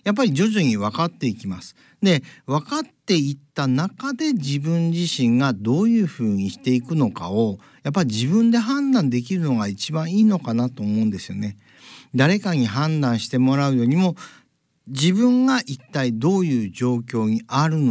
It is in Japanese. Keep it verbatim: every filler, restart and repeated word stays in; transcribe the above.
やっぱり徐々に分かっていきます。で、分かっていった中で自分自身がどういうふうにしていくのかをやっぱり自分で判断できるのが一番いいのかなと思うんですよね。誰かに判断してもらうよりも自分が一体どういう状況にあるの